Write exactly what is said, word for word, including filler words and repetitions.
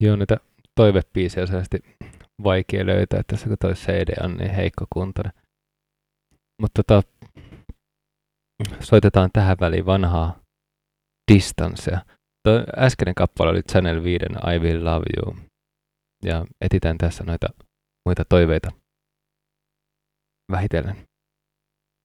Joo, niitä toivebiisejä on selvästi vaikea löytää tässä, kun toi C D on niin heikkokuntoinen. Mutta tota, soitetaan tähän väliin vanhaa Distancea. Tuo äskeinen kappale oli Channel viisi I Will Love You. Ja etitään tässä noita muita toiveita vähitellen.